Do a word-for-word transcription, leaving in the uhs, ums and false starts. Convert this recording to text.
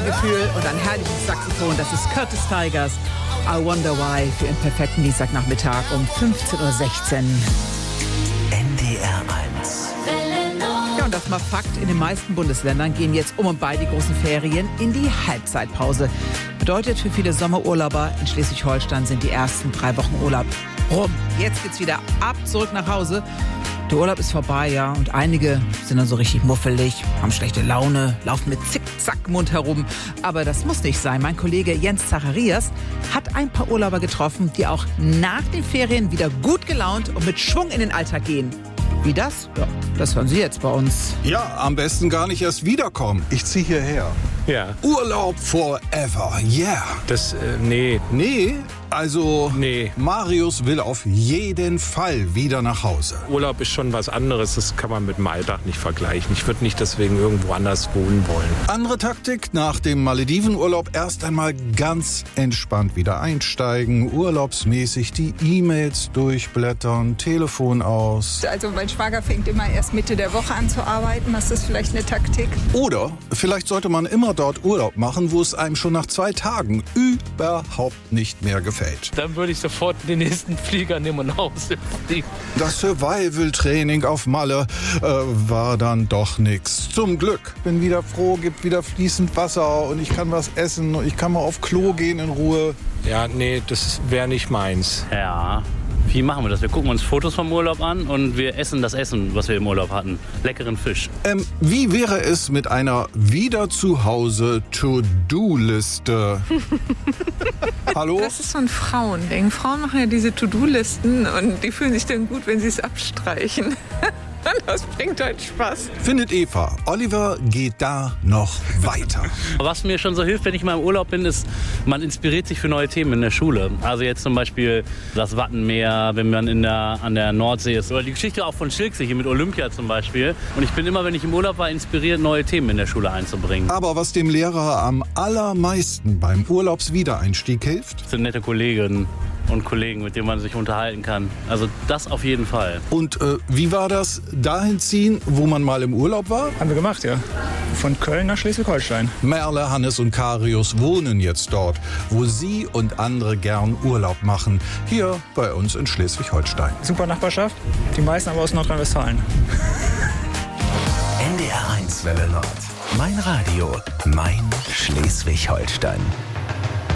Fingergefühl und ein herrliches Saxophon. Das ist Curtis Tigers. I Wonder Why für Ihren perfekten Dienstagnachmittag um fünfzehn Uhr sechzehn. N D R eins. Ja, und das mal Fakt, in den meisten Bundesländern gehen jetzt um und bei die großen Ferien in die Halbzeitpause. Bedeutet für viele Sommerurlauber in Schleswig-Holstein sind die ersten drei Wochen Urlaub rum. Jetzt geht's wieder ab, zurück nach Hause. Der Urlaub ist vorbei, ja, und einige sind dann so richtig muffelig, haben schlechte Laune, laufen mit Zickzackmund herum. Aber das muss nicht sein. Mein Kollege Jens Zacharias hat ein paar Urlauber getroffen, die auch nach den Ferien wieder gut gelaunt und mit Schwung in den Alltag gehen. Wie das? Ja, das hören Sie jetzt bei uns. Ja, am besten gar nicht erst wiederkommen. Ich zieh hierher. Ja. Urlaub forever, yeah. Das, äh, nee. Nee, also Nee. Marius will auf jeden Fall wieder nach Hause. Urlaub ist schon was anderes, das kann man mit dem Alltag nicht vergleichen. Ich würde nicht deswegen irgendwo anders wohnen wollen. Andere Taktik, nach dem Maledivenurlaub erst einmal ganz entspannt wieder einsteigen, urlaubsmäßig die E-Mails durchblättern, Telefon aus. Also mein Schwager fängt immer erst Mitte der Woche an zu arbeiten. Das ist vielleicht eine Taktik. Oder vielleicht sollte man immer dort Urlaub machen, wo es einem schon nach zwei Tagen überhaupt nicht mehr gefällt. Dann würde ich sofort den nächsten Flieger nehmen und nach Hause fliegen. Das Survival-Training auf Malle äh, war dann doch nix. Zum Glück. Bin wieder froh, gibt wieder fließend Wasser und ich kann was essen und ich kann mal auf Klo gehen in Ruhe. Ja, nee, das wäre nicht meins. Ja, wie machen wir das? Wir gucken uns Fotos vom Urlaub an und wir essen das Essen, was wir im Urlaub hatten. Leckeren Fisch. Ähm, wie wäre es mit einer Wieder-zu-Hause-To-Do-Liste? Hallo? Das ist so ein Frauending. Frauen machen ja diese To-Do-Listen und die fühlen sich dann gut, wenn sie es abstreichen. Das bringt halt Spaß. Findet Eva. Oliver geht da noch weiter. Was mir schon so hilft, wenn ich mal im Urlaub bin, ist, man inspiriert sich für neue Themen in der Schule. Also jetzt zum Beispiel das Wattenmeer, wenn man in der, an der Nordsee ist. Oder die Geschichte auch von Schilksee hier mit Olympia zum Beispiel. Und ich bin immer, wenn ich im Urlaub war, inspiriert, neue Themen in der Schule einzubringen. Aber was dem Lehrer am allermeisten beim Urlaubswiedereinstieg hilft? Das sind nette Kolleginnen und Kollegen, mit denen man sich unterhalten kann. Also das auf jeden Fall. Und äh, wie war das? Dahin ziehen, wo man mal im Urlaub war? Haben wir gemacht, ja. Von Köln nach Schleswig-Holstein. Merle, Hannes und Karius wohnen jetzt dort, wo sie und andere gern Urlaub machen. Hier bei uns in Schleswig-Holstein. Super Nachbarschaft, die meisten aber aus Nordrhein-Westfalen. N D R eins Welle Nord. Mein Radio, mein Schleswig-Holstein.